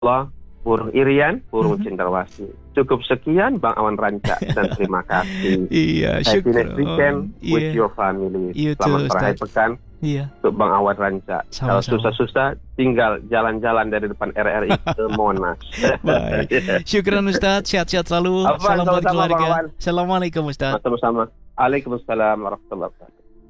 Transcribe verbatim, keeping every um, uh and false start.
Allah, burung Irian, burung Mhm. Cendrawasih. Cukup sekian Bang Awan Ranca dan terima kasih. Iya, Happy next weekend syukron. with Iya. your family. You Selamat too, berakhir Ustaz. pekan Iya. untuk Bang Awan Ranca. Kalau Sama-sama. susah-susah, tinggal jalan-jalan dari depan R R I ke Monas. Baik. Syukran Ustaz, sehat-sehat selalu. Apa, Salam buat sama-sama, Bang keluarga. Awan. Assalamualaikum Ustaz. Sama-sama. Waalaikumsalam warahmatullahi wabarakatuh.